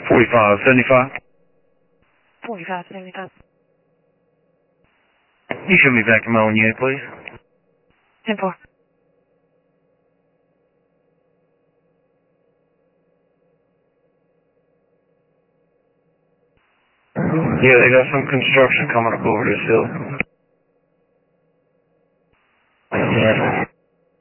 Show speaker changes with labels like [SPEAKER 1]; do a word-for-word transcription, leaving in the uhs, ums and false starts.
[SPEAKER 1] forty-five seventy-five.
[SPEAKER 2] forty-five seventy-five.
[SPEAKER 1] You show me back in my own unit, please.
[SPEAKER 2] ten four.
[SPEAKER 1] Yeah, they got some construction coming up over this hill. Yeah.